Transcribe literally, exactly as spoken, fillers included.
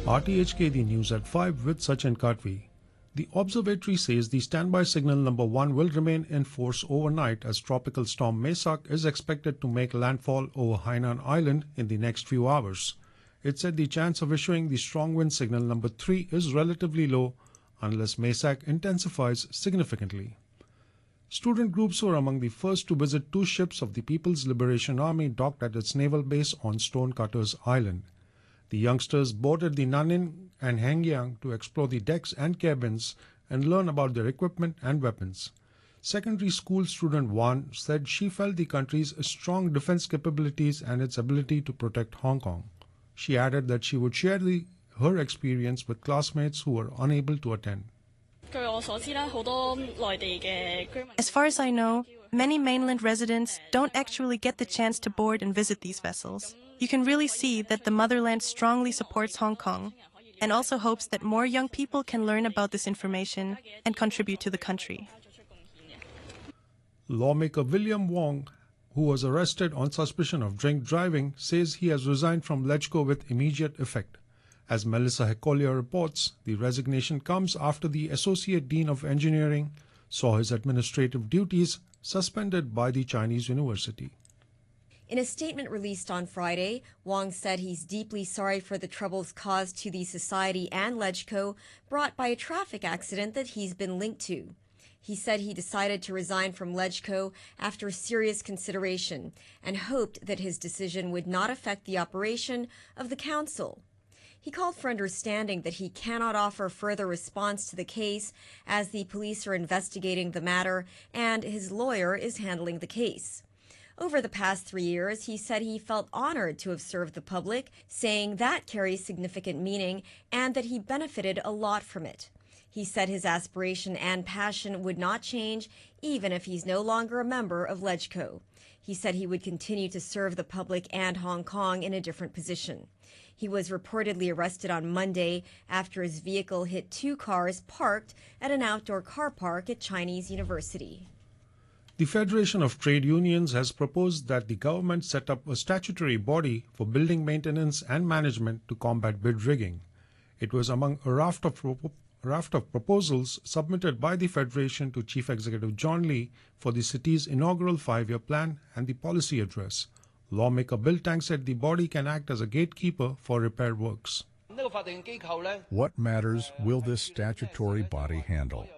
R T H K, the news at five with Sachin Kadvi. The observatory says the standby signal number one will remain in force overnight as tropical storm Mesak is expected to make landfall over Hainan Island in the next few hours. It said the chance of issuing the strong wind signal number three is relatively low unless Mesak intensifies significantly. Student groups were among the first to visit two ships of the People's Liberation Army docked at its naval base on Stonecutters Island. The youngsters boarded the Nanin and Hengyang to explore the decks and cabins and learn about their equipment and weapons. Secondary school student Wan said she felt the country's strong defense capabilities and its ability to protect Hong Kong. She added that she would share the, her experience with classmates who were unable to attend. As far as I know, many mainland residents don't actually get the chance to board and visit these vessels. You can really see that the motherland strongly supports Hong Kong and also hopes that more young people can learn about this information and contribute to the country. Lawmaker William Wong, who was arrested on suspicion of drink driving, says he has resigned from LegCo with immediate effect. As Melissa Hekolia reports, the resignation comes after the Associate Dean of Engineering saw his administrative duties suspended by the Chinese university. In a statement released on Friday, Wong said he's deeply sorry for the troubles caused to the society and LegCo brought by a traffic accident that he's been linked to. He said he decided to resign from LegCo after serious consideration and hoped that his decision would not affect the operation of the council. He called for understanding that he cannot offer further response to the case as the police are investigating the matter and his lawyer is handling the case. Over the past three years, he said he felt honored to have served the public, saying that carries significant meaning and that he benefited a lot from it. He said his aspiration and passion would not change even if he's no longer a member of LegCo. He said he would continue to serve the public and Hong Kong in a different position. He was reportedly arrested on Monday after his vehicle hit two cars parked at an outdoor car park at Chinese University. The Federation of Trade Unions has proposed that the government set up a statutory body for building maintenance and management to combat bid rigging. It was among a raft of, pro- raft of proposals submitted by the Federation to Chief Executive John Lee for the city's inaugural five-year plan and the policy address. Lawmaker Bill Tang said the body can act as a gatekeeper for repair works. What matters will this statutory body handle?